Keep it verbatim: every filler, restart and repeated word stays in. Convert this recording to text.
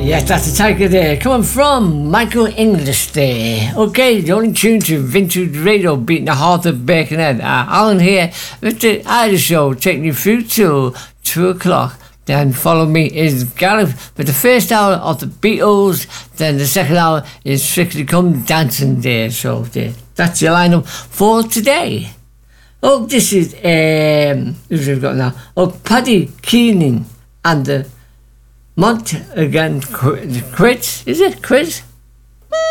Yes, that's the tiger there. Coming from Michael English there. Okay, the only tune to Vintage Radio beating the heart of Birkenhead. Uh, Alan here with the Irish Show, taking you through till two o'clock. Then follow me is Gareth with the first hour of the Beatles. Then the second hour is Strictly Come Dancing there. So there, that's your lineup for today. Oh, this is, um, who's we've got now? Oh, Paddy Keenan and the Mont again, Quiz, is it Quiz?